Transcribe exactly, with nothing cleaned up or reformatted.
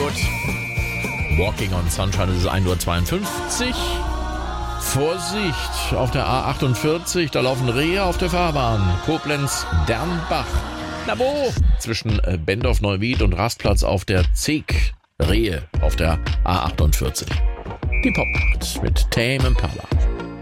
Road. Walking on Sunshine, es ist ein Uhr zweiundfünfzig. Vorsicht, auf der A achtundvierzig, da laufen Rehe auf der Fahrbahn. Koblenz-Dernbach. Na wo? Zwischen Bendorf-Neuwied und Rastplatz auf der Zeek. Rehe auf der A achtundvierzig. Die Popnacht mit Tame Impala.